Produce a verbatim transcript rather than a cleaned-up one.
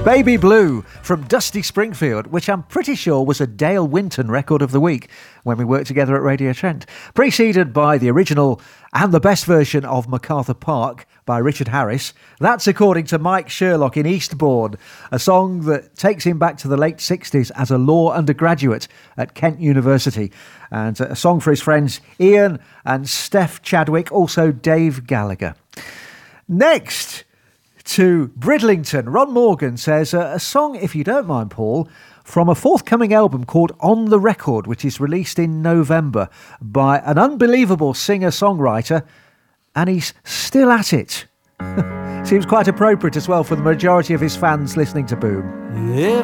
Baby Blue from Dusty Springfield, which I'm pretty sure was a Dale Winton record of the week when we worked together at Radio Trent. Preceded by the original and the best version of MacArthur Park by Richard Harris. That's according to Mike Sherlock in Eastbourne, a song that takes him back to the late sixties as a law undergraduate at Kent University. And a song for his friends Ian and Steph Chadwick, also Dave Gallagher. Next to Bridlington, Ron Morgan says, uh, a song, if you don't mind, Paul, from a forthcoming album called On the Record, which is released in November by an unbelievable singer-songwriter, and he's still at it. Seems quite appropriate as well for the majority of his fans listening to Boom. Every